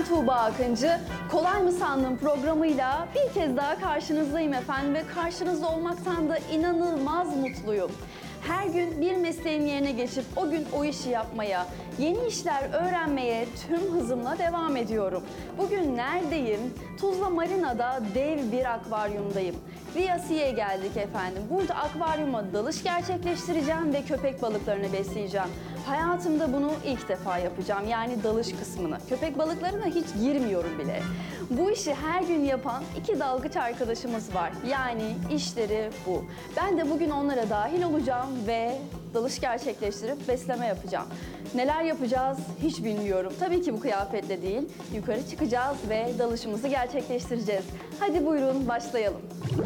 Ben Tuğba Akıncı. Kolay mı sandın programıyla bir kez daha karşınızdayım efendim ve karşınızda olmaktan da inanılmaz mutluyum. Her gün bir mesleğin yerine geçip o gün o işi yapmaya, yeni işler öğrenmeye tüm hızımla devam ediyorum. Bugün neredeyim? Tuzla Marina'da dev bir akvaryumdayım. Via Sea'ye geldik efendim. Burada akvaryuma dalış gerçekleştireceğim ve köpek balıklarını besleyeceğim. Hayatımda bunu ilk defa yapacağım. Yani dalış kısmını. Köpek balıklarına hiç girmiyorum bile. Bu işi her gün yapan iki dalgıç arkadaşımız var. Yani işleri bu. Ben de bugün onlara dahil olacağım ve dalış gerçekleştirip besleme yapacağım. Neler yapacağız hiç bilmiyorum. Tabii ki bu kıyafetle değil. Yukarı çıkacağız ve dalışımızı gerçekleştireceğiz. Hadi buyurun başlayalım.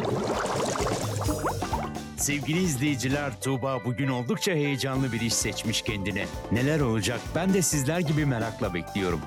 Sevgili izleyiciler, Tuğba bugün oldukça heyecanlı bir iş seçmiş kendine. Neler olacak? Ben de sizler gibi merakla bekliyorum.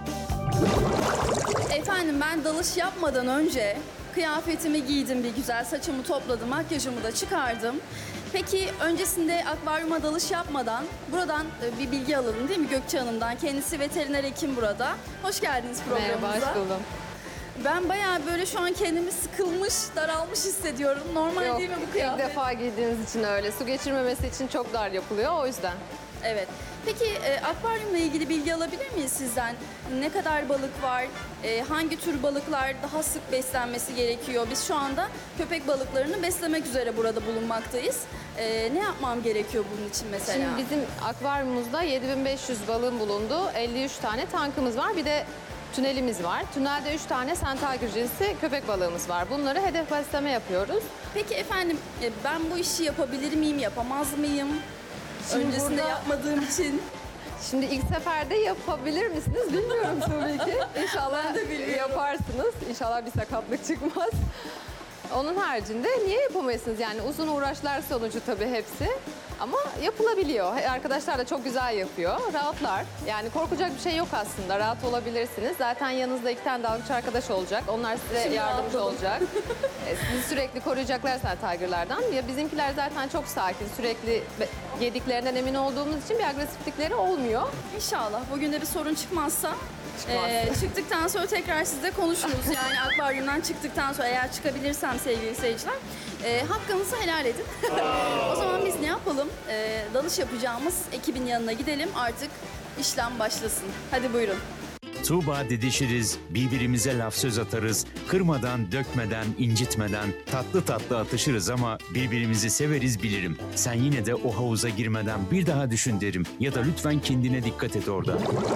Efendim ben dalış yapmadan önce kıyafetimi giydim bir güzel, saçımı topladım, makyajımı da çıkardım. Peki öncesinde akvaryuma dalış yapmadan buradan bir bilgi alalım değil mi Gökçe Hanım'dan? Kendisi veteriner hekim burada. Hoş geldiniz programımıza. Merhaba, hoş buldum. Ben bayağı böyle şu an kendimi sıkılmış, daralmış hissediyorum. Normal Yok, değil mi bu ilk kıyafet? defa giydiğiniz için öyle. Su geçirmemesi için çok dar yapılıyor, o yüzden. Evet. Peki akvaryumla ilgili bilgi alabilir miyiz sizden? Ne kadar balık var? Hangi tür balıklar daha sık beslenmesi gerekiyor? Biz şu anda köpek balıklarını beslemek üzere burada bulunmaktayız. Ne yapmam gerekiyor bunun için mesela? Şimdi bizim akvaryumumuzda 7500 balığın bulunduğu 53 tane tankımız var. Bir de tünelimiz var. Tünelde 3 tane Centaur cinsi köpek balığımız var. Bunları hedef besleme yapıyoruz. Peki efendim ben bu işi yapabilir miyim, yapamaz mıyım? Şimdi Öncesinde burada- yapmadığım için. Şimdi ilk seferde yapabilir misiniz bilmiyorum tabii ki. İnşallah Ben de bilmiyorum. yaparsınız. İnşallah bir sakatlık çıkmaz. Onun haricinde niye yapamayasınız? Yani uzun uğraşlar sonucu tabii hepsi. Ama yapılabiliyor. Arkadaşlar da çok güzel yapıyor. Rahatlar. Yani korkacak bir şey yok aslında. Rahat olabilirsiniz. Zaten yanınızda 2 tane dalgıç arkadaş olacak. Onlar size Şimdi yardımcı rahatladım. olacak. Sizi sürekli koruyacaklar zaten tigerlardan. Ya bizimkiler zaten çok sakin. Sürekli yediklerinden emin olduğumuz için bir agresiflikleri olmuyor. İnşallah bugün de bir sorun çıkmazsa Çıkmaz. çıktıktan sonra tekrar sizle konuşuruz. Yani akvaryumdan çıktıktan sonra eğer çıkabilirsem sevgili seyirciler hakkınızı helal edin. O zaman biz ne yapalım? Dalış yapacağımız ekibin yanına gidelim artık işlem başlasın. Hadi buyurun. Tuğba didişiriz, birbirimize laf söz atarız, kırmadan, dökmeden, incitmeden, tatlı tatlı atışırız ama birbirimizi severiz bilirim. Sen yine de o havuza girmeden bir daha düşün derim ya da lütfen kendine dikkat et orada.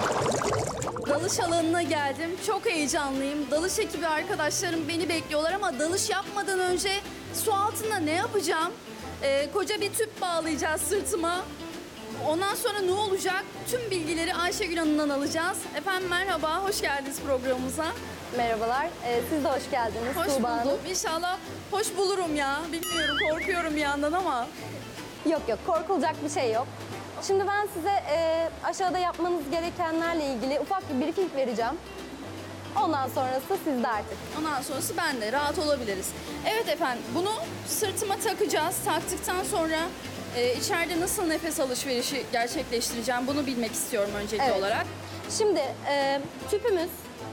Dalış alanına geldim. Çok heyecanlıyım. Dalış ekibi arkadaşlarım beni bekliyorlar ama dalış yapmadan önce su altında ne yapacağım? Koca bir tüp bağlayacağız sırtıma. Ondan sonra ne olacak? Tüm bilgileri Ayşegül Hanım'dan alacağız. Efendim merhaba, hoş geldiniz programımıza. Merhabalar, siz de hoş geldiniz Hoş Tuğba Hanım. buldum. İnşallah hoş bulurum ya. Bilmiyorum, korkuyorum bir yandan ama. Yok yok, korkulacak bir şey yok. Şimdi ben size aşağıda yapmanız gerekenlerle ilgili ufak bir briefing vereceğim. Ondan sonrası sizde artık. Ondan sonrası bende. Rahat olabiliriz. Evet efendim, bunu sırtıma takacağız. Taktıktan sonra içeride nasıl nefes alışverişi gerçekleştireceğim bunu bilmek istiyorum öncelikli Evet. olarak. Şimdi tüpümüz,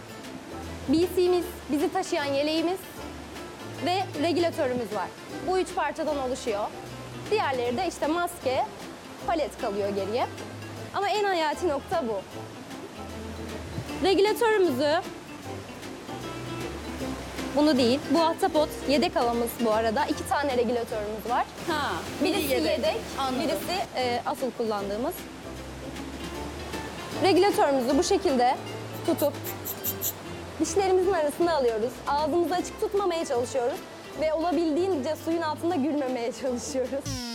BC'miz, bizi taşıyan yeleğimiz ve regülatörümüz var. Bu 3 parçadan oluşuyor. Diğerleri de işte maske, palet kalıyor geriye. Ama en hayati nokta bu. Regülatörümüzü, bunu değil, bu ahtapot yedek havamız bu arada. 2 tane regülatörümüz var. Ha, Birisi yedek, Anladım. birisi asıl kullandığımız. Regülatörümüzü bu şekilde tutup dişlerimizin arasında alıyoruz. Ağzımızı açık tutmamaya çalışıyoruz ve olabildiğince suyun altında gülmemeye çalışıyoruz.